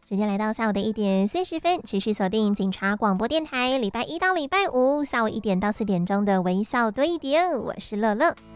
时间来到下午的1:40，持续锁定警察广播电台，礼拜一到礼拜五下午1点到4点钟的微笑多一点，我是乐乐。